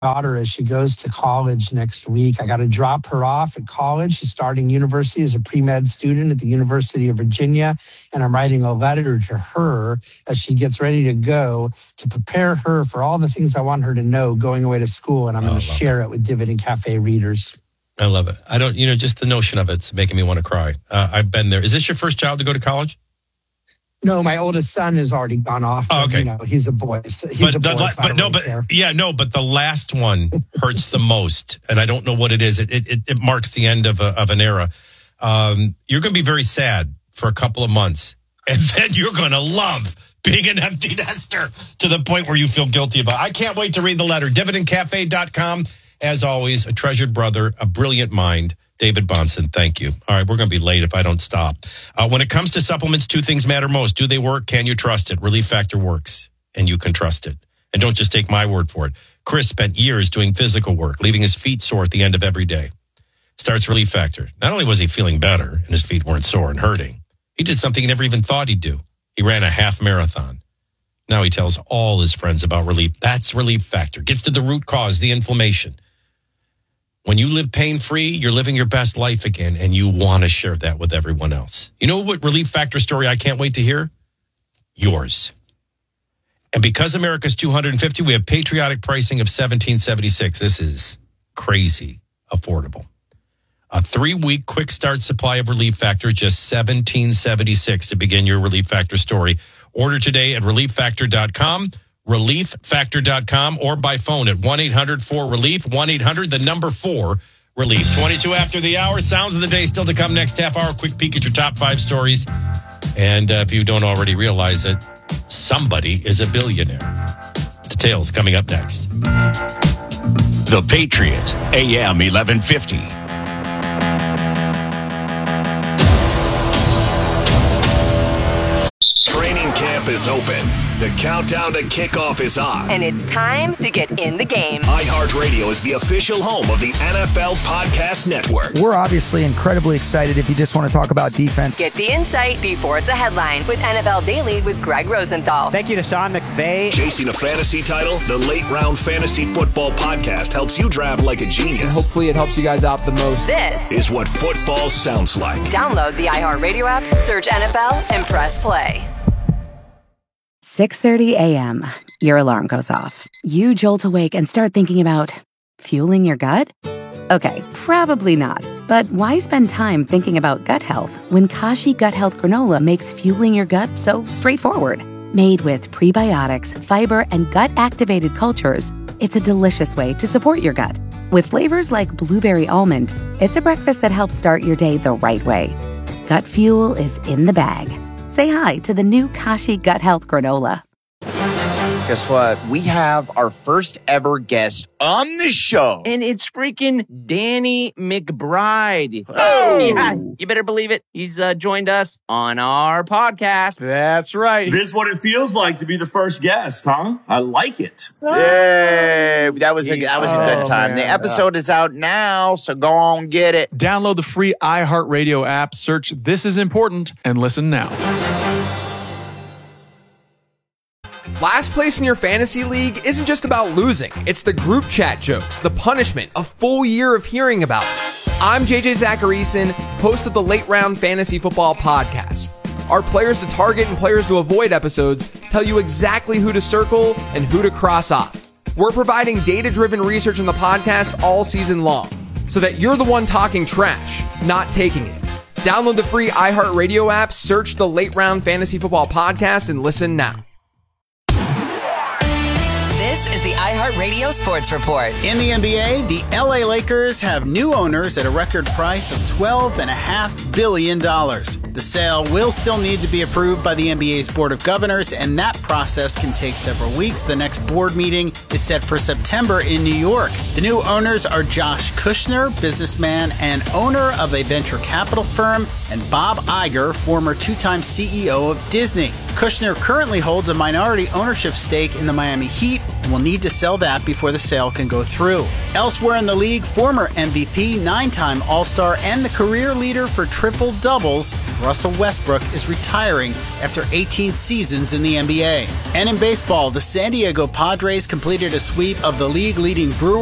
daughter as she goes to college next week. I got to drop her off at college. She's starting university as a pre-med student at the University of Virginia. And I'm writing a letter to her as she gets ready to go to prepare her for all the things I want her to know going away to school. And I'm going to share it with Dividend Cafe readers. I love it. I don't, just the notion of it's making me want to cry. I've been there. Is this your first child to go to college? No, my oldest son has already gone off. Oh, okay. He's a boy. But the last one hurts the most, and I don't know what it is. It marks the end of an era. You're going to be very sad for a couple of months, and then you're going to love being an empty nester to the point where you feel guilty about it. I can't wait to read the letter. DividendCafe.com. As always, a treasured brother, a brilliant mind. David Bahnsen, thank you. All right, we're going to be late if I don't stop. When it comes to supplements, two things matter most. Do they work? Can you trust it? Relief Factor works, and you can trust it. And don't just take my word for it. Chris spent years doing physical work, leaving his feet sore at the end of every day. Starts Relief Factor. Not only was he feeling better, and his feet weren't sore and hurting, he did something he never even thought he'd do. He ran a half marathon. Now he tells all his friends about Relief. That's Relief Factor. Gets to the root cause, the inflammation. When you live pain-free, you're living your best life again, and you want to share that with everyone else. You know what Relief Factor story I can't wait to hear? Yours. And because America's 250, we have patriotic pricing of $17.76. This is crazy affordable. A 3-week quick start supply of Relief Factor, just $17.76 to begin your Relief Factor story. Order today at ReliefFactor.com. ReliefFactor.com or by phone at 1-800-4-RELIEF, 1-800-4-RELIEF. 22 after the hour. Sounds of the day still to come next half hour. Quick peek at your top 5 stories. And if you don't already realize it, somebody is a billionaire. Details coming up next. The Patriot, AM 1150. Training camp is open. The countdown to kickoff is on. And it's time to get in the game. iHeartRadio is the official home of the NFL Podcast Network. We're obviously incredibly excited if you just want to talk about defense. Get the insight before it's a headline with NFL Daily with Greg Rosenthal. Thank you to Sean McVay. Chasing a fantasy title, the Late Round Fantasy Football Podcast helps you draft like a genius. And hopefully it helps you guys out the most. This is what football sounds like. Download the iHeartRadio app, search NFL, and press play. 6:30 a.m. Your alarm goes off. You jolt awake and start thinking about fueling your gut? Okay, probably not. But why spend time thinking about gut health when Kashi Gut Health Granola makes fueling your gut so straightforward? Made with prebiotics, fiber, and gut-activated cultures, it's a delicious way to support your gut. With flavors like blueberry almond, it's a breakfast that helps start your day the right way. Gut fuel is in the bag. Say hi to the new Kashi Gut Health Granola. Guess what? We have our first ever guest on the show. And it's freaking Danny McBride. Oh! Yeah, you better believe it. He's joined us on our podcast. That's right. This is what it feels like to be the first guest, huh? I like it. Yay! That was a good time. Man. The episode is out now, so go on get it. Download the free iHeartRadio app, search This Is Important, and listen now. Last place in your fantasy league isn't just about losing. It's the group chat jokes, the punishment, a full year of hearing about it. I'm JJ Zacharyson, host of the Late Round Fantasy Football Podcast. Our players to target and players to avoid episodes tell you exactly who to circle and who to cross off. We're providing data-driven research in the podcast all season long, so that you're the one talking trash, not taking it. Download the free iHeartRadio app, search the Late Round Fantasy Football Podcast, and listen now. This is the iHeartRadio Sports Report. In the NBA, the LA Lakers have new owners at a record price of $12.5 billion. The sale will still need to be approved by the NBA's Board of Governors, and that process can take several weeks. The next board meeting is set for September in New York. The new owners are Josh Kushner, businessman and owner of a venture capital firm, and Bob Iger, former two-time CEO of Disney. Kushner currently holds a minority ownership stake in the Miami Heat, will need to sell that before the sale can go through. Elsewhere in the league, former MVP, 9-time All-Star, and the career leader for triple-doubles, Russell Westbrook, is retiring after 18 seasons in the NBA. And in baseball, the San Diego Padres completed a sweep of the league-leading Brewers